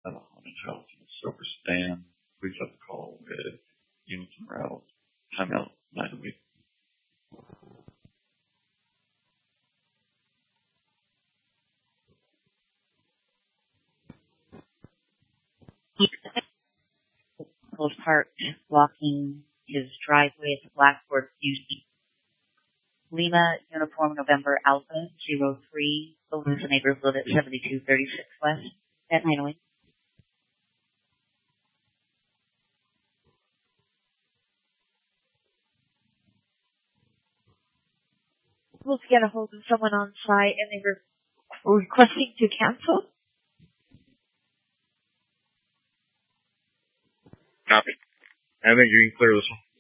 haunted house in Silver Span. Please have a call with units and routes. Timeout 9 a week. Parked blocking his driveway at the Blackboard Fusion. Lima, Uniform November Alpha 03, Louisa neighborhood at 7236 West at 908. Able to get a hold of someone on site and they were requesting to cancel? Copy. I think you can clear this one.